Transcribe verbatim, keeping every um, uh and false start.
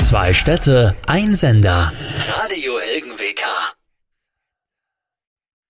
Zwei Städte, ein Sender. Radio Helgen W K.